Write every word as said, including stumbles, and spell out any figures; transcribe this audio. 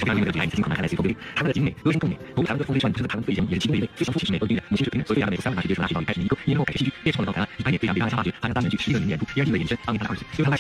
是台湾的最爱金款海莱斯风格，台湾的精美，歌声更美。由于台湾的风格算出台湾最强也是其中的一位，非常出奇之美，都音乐母亲水平，所以对亚美国三万大学对手拉提到一开始一个一年后改编戏剧，列创了到台湾，一拍也非常非常发掘，他将大神剧十一个名演出，依然地位领先。当年他的二十岁，对他来